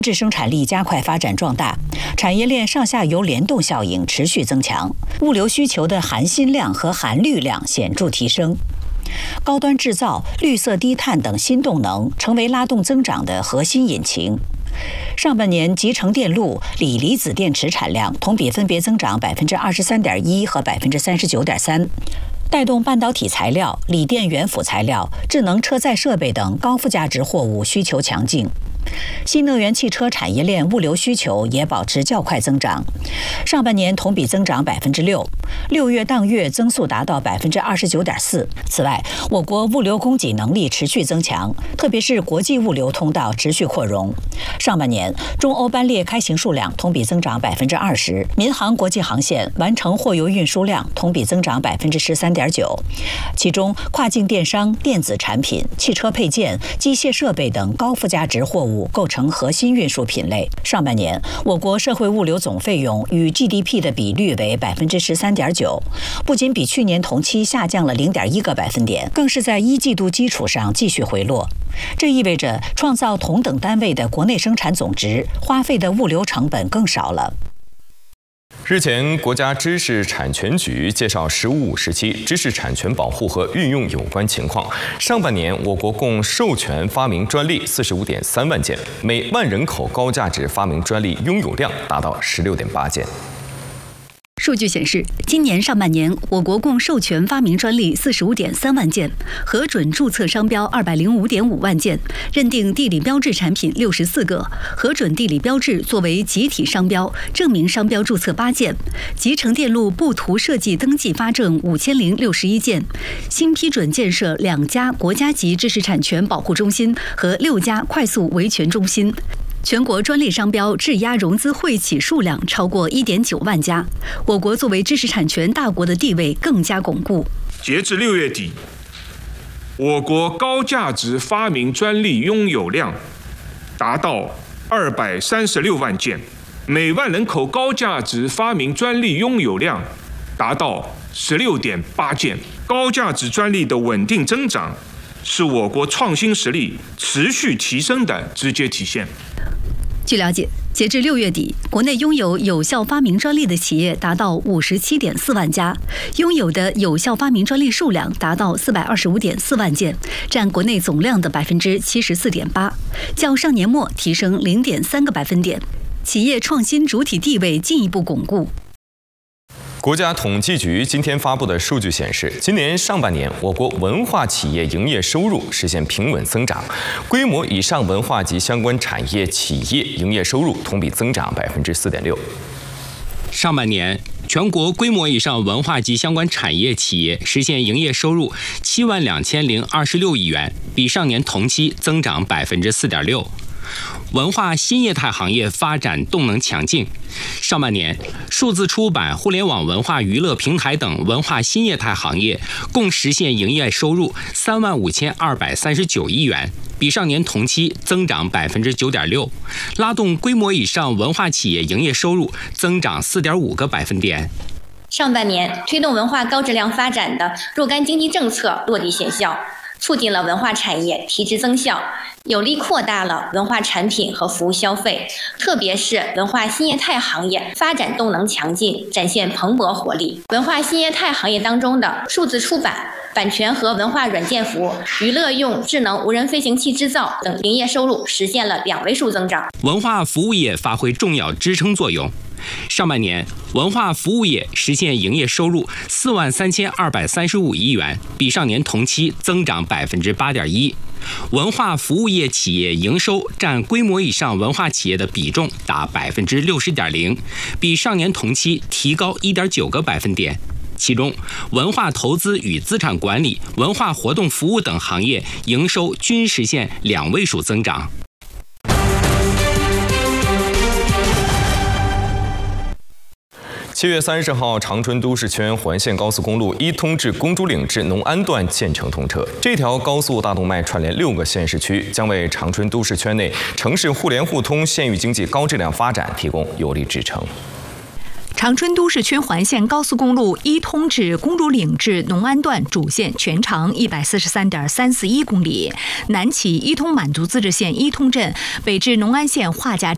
制生产力加快发展壮大，产业链上下游联动效应持续增强，物流需求的含锌量和含氯量显著提升。高端制造、绿色低碳等新动能成为拉动增长的核心引擎。上半年集成电路、锂离子电池产量同比分别增长23.1%和39.3%。带动半导体材料、锂电元辅材料、智能车载设备等高附加值货物需求强劲。新能源汽车产业链物流需求也保持较快增长，上半年同比增长6%，6月当月增速达到29.4%。此外，我国物流供给能力持续增强，特别是国际物流通道持续扩容。上半年，中欧班列开行数量同比增长20%，民航国际航线完成货邮运输量同比增长13.9%。其中，跨境电商、电子产品、汽车配件、机械设备等高附加值货物构成核心运输品类。上半年，我国社会物流总费用与 GDP 的比率为13.9%，不仅比去年同期下降了0.1个百分点，更是在一季度基础上继续回落。这意味着创造同等单位的国内生产总值，花费的物流成本更少了。 日前，国家知识产权局介绍“十五五”时期知识产权保护和运用有关情况。上半年，我国共授权发明专利45.3万件，每万人口高价值发明专利拥有量达到16.8件。 数据显示，今年上半年，我国共授权发明专利45.3万件，核准注册商标205.5万件，认定地理标志产品64个，核准地理标志作为集体商标，证明商标注册8件，集成电路布图设计登记发证5061件，新批准建设2家国家级知识产权保护中心和6家快速维权中心。全国专利商标质押融资汇企数量超过1.9万家，我国作为知识产权大国的地位更加巩固。 截至6月底，我国高价值发明专利拥有量达到236万件，每万人口高价值发明专利拥有量达到16.8件。高价值专利的稳定增长，是我国创新实力持续提升的直接体现。 据了解，截至6月底，国内拥有有效发明专利的企业达到57.4万家，拥有的有效发明专利数量达到425.4万件，占国内总量的74.8%，较上年末提升0.3个百分点，企业创新主体地位进一步巩固。 国家统计局今天发布的数据显示，今年上半年我国文化企业营业收入实现平稳增长，规模以上文化及相关产业企业营业收入同比增长4.6%。 上半年，全国规模以上文化及相关产业企业实现营业收入72026亿元，比上年同期增长4.6%。文化新业态行业发展动能强劲。上半年，数字出版、互联网文化娱乐平台等文化新业态行业共实现营业收入35239亿元，比上年同期增长9.6%，拉动规模以上文化企业营业收入增长4.5个百分点。 上半年，推动文化高质量发展的若干经济政策落地显效，促进了文化产业提质增效，有力扩大了文化产品和服务消费，特别是文化新业态行业发展动能强劲，展现蓬勃活力。文化新业态行业当中的数字出版、版权和文化软件服务、娱乐用智能无人飞行器制造等营业收入实现了2位数增长。 文化服务业发挥重要支撑作用。上半年，文化服务业实现营业收入43235亿元，比上年同期增长8.1%。文化服务业企业营收占规模以上文化企业的比重达60.0%，比上年同期提高1.9个百分点。其中，文化投资与资产管理、文化活动服务等行业营收均实现2位数增长。 7月30号，长春都市圈环线高速公路一通至公主岭至农安段建成通车。这条高速大动脉串联6个县市区，将为长春都市圈内城市互联互通、县域经济高质量发展提供有力支撑。 长春都市圈环线高速公路一通至公主岭至农安段主线全长143.341公里，南起一通满族自治县一通镇，北至农安县华家镇。